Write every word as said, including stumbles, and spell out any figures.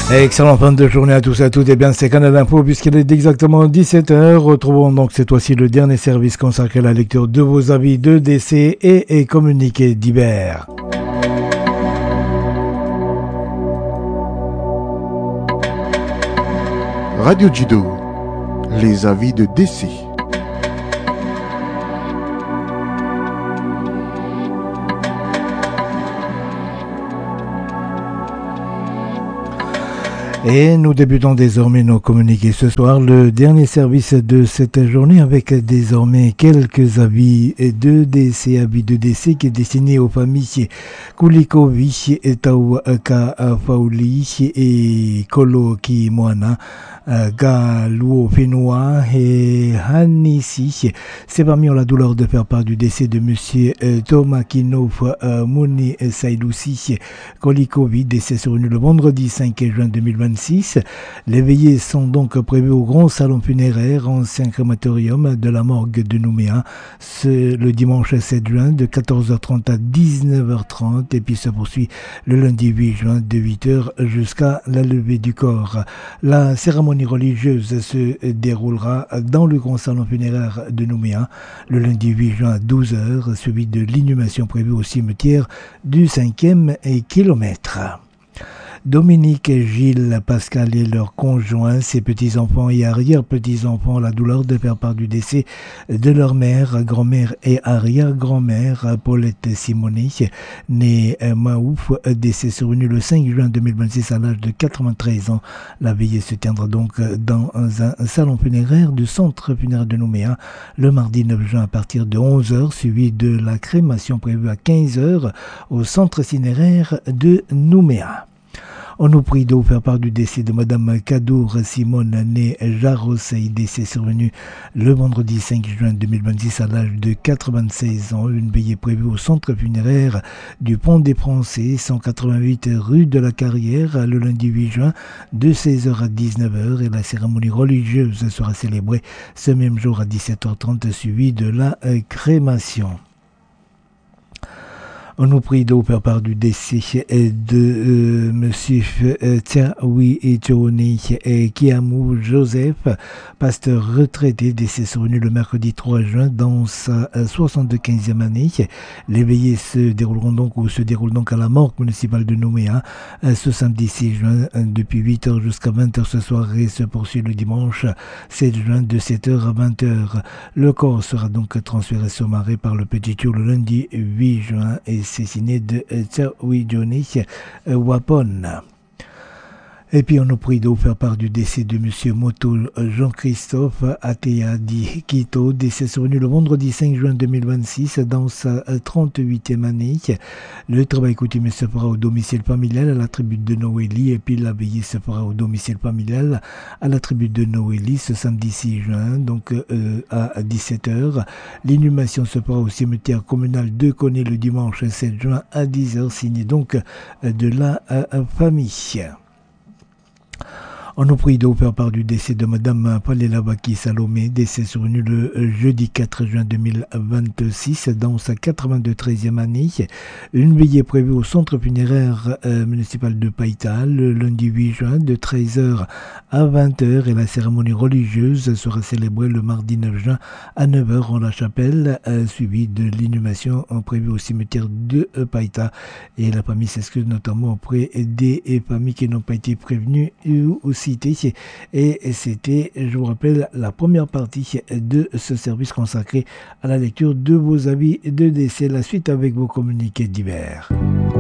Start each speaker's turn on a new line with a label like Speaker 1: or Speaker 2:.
Speaker 1: Excellente fin de journée à tous et à toutes. Et bien, c'est Canal Info puisqu'il est exactement dix-sept heures. Retrouvons donc cette fois-ci le dernier service consacré à la lecture de vos avis de décès et, et communiqués divers.
Speaker 2: Radio Judo, les avis de décès.
Speaker 1: Et nous débutons désormais nos communiqués ce soir, le dernier service de cette journée avec désormais quelques avis de décès, avis de décès qui est destiné aux familles Kulikovi, Tauaka Fauli et Kolo Kimoana. Galuo Fenua et Hanisi. C'est parmi la douleur de faire part du décès de monsieur euh, Thomas Kinov euh, Mouni Saïdoussi Kolikovi, décès survenu le vendredi cinq juin deux mille vingt-six. Les veillées sont donc prévues au grand salon funéraire ancien crématorium de la morgue de Nouméa ce, le dimanche sept juin de quatorze heures trente à dix-neuf heures trente et puis se poursuit le lundi huit juin de huit heures jusqu'à la levée du corps. La cérémonie religieuse se déroulera dans le grand salon funéraire de Nouméa le lundi huit juin à douze heures, suivi de l'inhumation prévue au cimetière du cinquième kilomètre. Dominique, Gilles, Pascal et leurs conjoints, ses petits-enfants et arrière-petits-enfants, la douleur de faire part du décès de leur mère, grand-mère et arrière-grand-mère, Paulette Simonet, née Maouf, décès survenu le cinq juin deux mille vingt-six à l'âge de quatre-vingt-treize ans. La veillée se tiendra donc dans un salon funéraire du centre funéraire de Nouméa le mardi neuf juin à partir de onze heures, suivi de la crémation prévue à quinze heures au centre funéraire de Nouméa. On nous prie de vous faire part du décès de Madame Kadour Simone, née Jarosei, décès survenu le vendredi cinq juin deux mille vingt-six à l'âge de quatre-vingt-seize ans. Une veillée prévue au centre funéraire du Pont des Français, cent quatre-vingt-huit rue de la Carrière, le lundi huit juin de seize heures à dix-neuf heures. Et la cérémonie religieuse sera célébrée ce même jour à dix-sept heures trente, suivie de la crémation. On nous prie de vous faire part du décès de euh, monsieur Tiaoui et Tchoni et Kiamou Joseph, pasteur retraité, décès survenu le mercredi trois juin dans sa soixante-quinzième année. Les veillées se dérouleront donc ou se déroulent donc à la morgue municipale de Nouméa ce samedi six juin depuis huit heures jusqu'à vingt heures ce soir et se poursuit le dimanche sept juin de sept heures à vingt heures. Le corps sera donc transféré sur marée par le Petit Tour le lundi huit juin et c'est signé de Tchaoui Johnny Wapon. Et puis on nous prie de vous faire part du décès de monsieur Moto Jean-Christophe Atea Di Quito, décès survenu le vendredi cinq juin deux mille vingt-six dans sa trente-huitième année. Le travail coutumier se fera au domicile familial à la tribu de Noélie et puis la veillée se fera au domicile familial à la tribu de Noélie ce samedi six juin donc euh, à dix-sept heures. L'inhumation se fera au cimetière communal de Coné le dimanche sept juin à dix heures, signé donc de la euh, famille. On nous prie de vous faire part du décès de Madame Palélavaki Salomé, décès survenu le jeudi quatre juin deux mille vingt-six dans sa quatre-vingt-treizième année. Une veillée prévue au centre funéraire euh, municipal de Païta le lundi huit juin de treize heures à vingt heures et la cérémonie religieuse sera célébrée le mardi neuf juin à neuf heures en la chapelle, euh, suivie de l'inhumation prévue au cimetière de euh, Païta. Et la famille s'excuse notamment auprès des familles qui n'ont pas été prévenues ou aussi. Et c'était, je vous rappelle, la première partie de ce service consacré à la lecture de vos avis de décès. La suite avec vos communiqués divers.